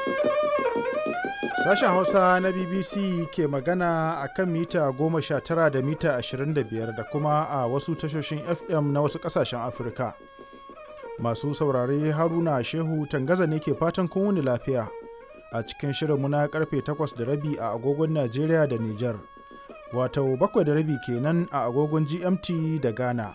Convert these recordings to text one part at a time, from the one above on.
Sashen Hausa na BBC ke magana a kan mita 19 da mita 25 da kuma a wasu tashoshin FM na wasu ƙasashen Afirka. Masu saurare Haruna Shehu Tangaza ne ke fatan kun wuni lafiya a cikin shirinmu na karfe 8:30 a agogon Najeriya da Nijar. Wato 7:30 kenan a agogon GMT da Ghana.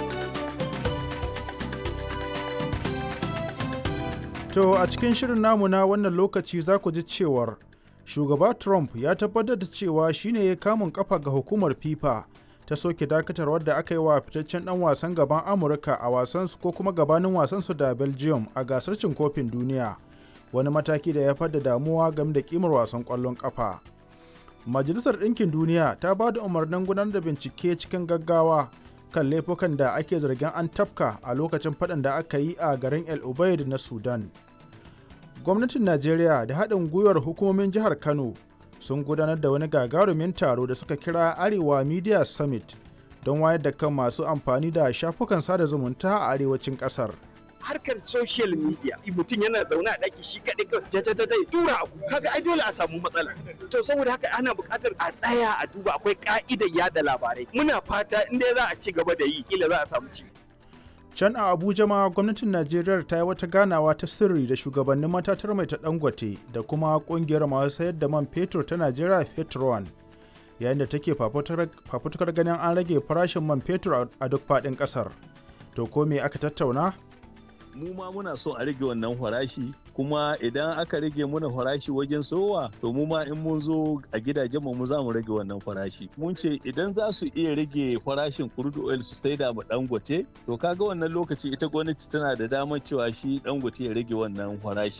To a cikin shirin namu na wannan lokaci za ku ji cewar Shugaba Trump ya tabbatar da cewa shine ya kamun kafa ga hukumar FIFA ta soke dakatarwar da aka yi wa fitaccen dan wasan gaban Amurka a wasansu ko kuma gabanin wasansu da Belgium a gasar cin kofin duniya, wani mataki da ya fadda damuwa game da kimar wasan kwallon kafa. Majalisar Ɗinkin Duniya ta ba da umarnin gudanar da bincike cikin gaggawa kan laifukan da ake zargin an tafka a lokacin faɗan da aka yi a garin El Ubaid na Sudan. Gwamnatin Najeriya da haɗin gwiwar hukumomin jihar Kano sun gudanar da wani gagarumin taro da suka kira Arewa Media Summit don wayar da kan masu amfani da shafukan sada zumunta a arewacin ƙasar. Harkar social media mutum yana zaune a ɗaki shi kaɗai tura abu kaga ai dole a samu matsala, to saboda haka ana buƙatar a tsaya a duba akwai ƙa'idar yada labarai. Muna fata inda za a ci gaba da yi kila za a samu ci. Can a Abuja ma gwamnatin Najeriya ta yi wata ganawa ta sirri da shugabannin matatar mai ta Dangote da kuma kungiyar masu sayar da man fetur ta Najeriya Petron, yayin da take fafutukar ganin an rage farashin man fetur a duk faɗin ƙasar. To ko me aka tattauna? Mu ma muna so a rage wannan farashi, kuma idan aka rage muna farashi wajen sowa to mu ma in mun zo a gidajen mu za mu rage wannan farashi. Mun ce idan za su iya rage farashin crude oil su saida ma Dangote, to kaga wannan lokaci ita gwamnati tana da damar cewa shi Dangote ya rage wannan farashi.